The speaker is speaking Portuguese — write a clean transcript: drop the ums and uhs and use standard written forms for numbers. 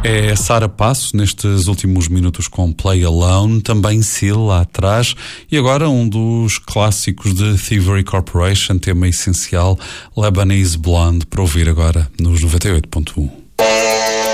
É Sara Passo nestes últimos minutos com Play Alone, também Seal lá atrás, e agora um dos clássicos de Thievery Corporation, tema essencial, Lebanese Blonde, para ouvir agora nos 98.1.